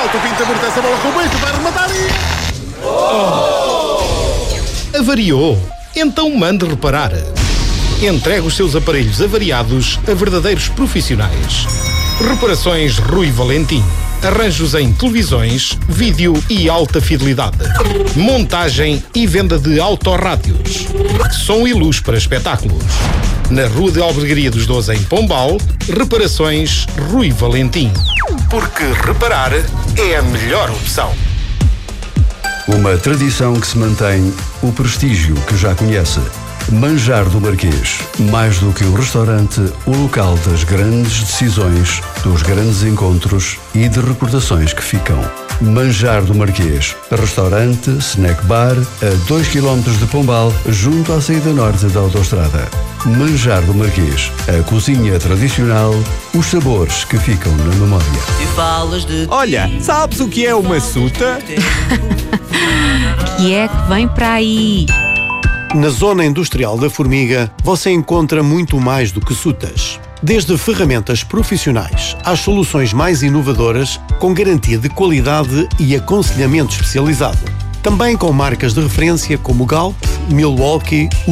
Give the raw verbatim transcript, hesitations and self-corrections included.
alto, o Pinto amortece a bola com o peito, vai rematar e... Oh. Avariou? Então mande reparar. Entregue os seus aparelhos avariados a verdadeiros profissionais. Reparações Rui Valentim. Arranjos em televisões, vídeo e alta fidelidade. Montagem e venda de autorrádios. Som e luz para espetáculos. Na Rua de Albergaria dos Doze, em Pombal, Reparações Rui Valentim. Porque reparar é a melhor opção. Uma tradição que se mantém, o prestígio que já conhece. Manjar do Marquês, mais do que um restaurante, o local das grandes decisões, dos grandes encontros e de recordações que ficam. Manjar do Marquês, restaurante, snack bar, a dois quilómetros de Pombal, junto à saída norte da autoestrada. Manjar do Marquês, a cozinha tradicional, os sabores que ficam na memória. Olha, sabes o que é uma suta? Que é que vem para aí? Na Zona Industrial da Formiga, você encontra muito mais do que sutas. Desde ferramentas profissionais às soluções mais inovadoras, com garantia de qualidade e aconselhamento especializado. Também com marcas de referência como Galp, Milwaukee,